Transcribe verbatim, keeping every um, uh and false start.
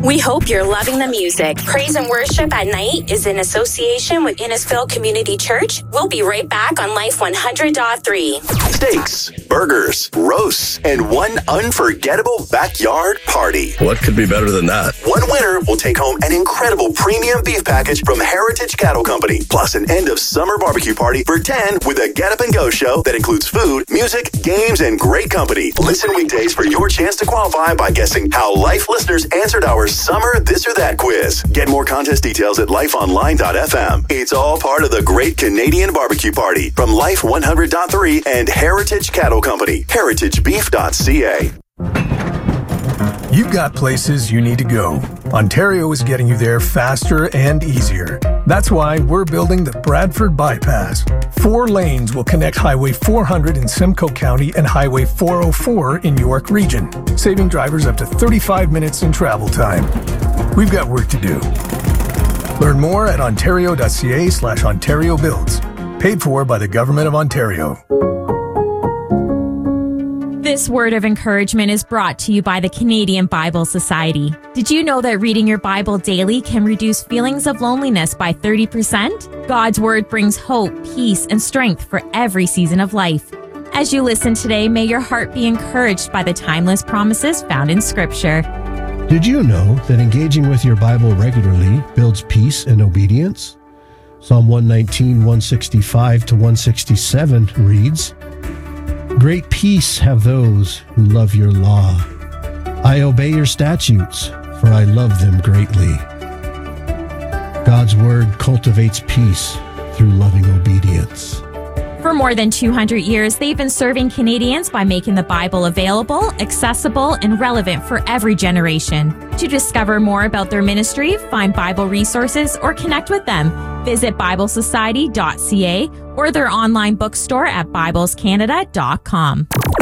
We hope you're loving the music. Praise and Worship at Night is in association with Innisfil Community Church. We'll be right back on Life one hundred point three. Steaks, burgers, roasts, and one unforgettable backyard party. What could be better than that? One winner will take home an incredible premium beef package from Heritage Cattle Company, plus an end-of-summer barbecue party for ten with a Get Up and Go show that includes food, music, games, and great company. Listen weekdays for your chance to qualify by guessing how Life listeners answered our Summer This or That quiz. Get more contest details at life online dot f m. It's all part of the Great Canadian Barbecue Party from Life one hundred point three and Heritage Cattle Company, heritage beef dot c a. You've got places you need to go. Ontario is getting you there faster and easier. That's why we're building the Bradford Bypass. Four lanes will connect Highway four hundred in Simcoe County and Highway four oh four in York Region, saving drivers up to thirty-five minutes in travel time. We've got work to do. Learn more at ontario dot c a slash Ontario Builds. Paid for by the Government of Ontario. This word of encouragement is brought to you by the Canadian Bible Society. Did you know that reading your Bible daily can reduce feelings of loneliness by thirty percent? God's Word brings hope, peace, and strength for every season of life. As you listen today, may your heart be encouraged by the timeless promises found in Scripture. Did you know that engaging with your Bible regularly builds peace and obedience? Psalm one nineteen, one sixty-five to one sixty-seven reads, "Great peace have those who love your law. I obey your statutes, for I love them greatly." God's Word cultivates peace through loving obedience. For more than two hundred years, they've been serving Canadians by making the Bible available, accessible, and relevant for every generation. To discover more about their ministry, find Bible resources, or connect with them, visit bible society dot c a or their online bookstore at bibles canada dot com.